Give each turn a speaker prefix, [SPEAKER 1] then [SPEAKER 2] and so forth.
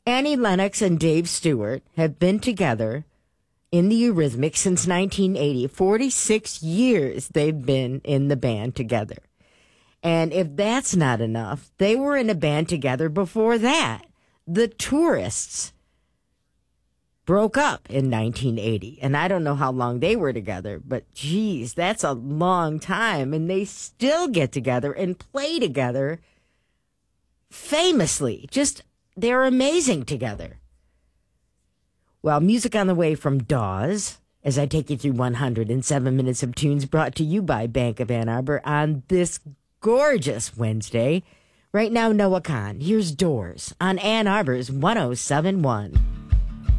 [SPEAKER 1] Annie Lennox and Dave Stewart have been together in the Eurythmics since 1980. 46 years they've been in the band together. And if that's not enough, they were in a band together before that. The Tourists broke up in 1980. And I don't know how long they were together, but geez, that's a long time. And they still get together and play together famously. Just, they're amazing together. Well, music on the way from Dawes, as I take you through 107 minutes of tunes brought to you by Bank of Ann Arbor on this gorgeous Wednesday. Right now, Noah Kahn. Here's Doors on Ann Arbor's 107.1.